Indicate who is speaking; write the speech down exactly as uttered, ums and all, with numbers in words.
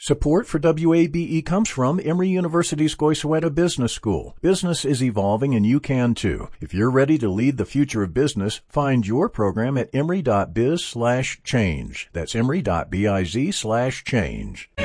Speaker 1: Support for W A B E comes from Emory University's Goizueta Business School. Business is evolving and you can too. If you're ready to lead the future of business, find your program at emory.biz slash change. That's emory.biz slash change.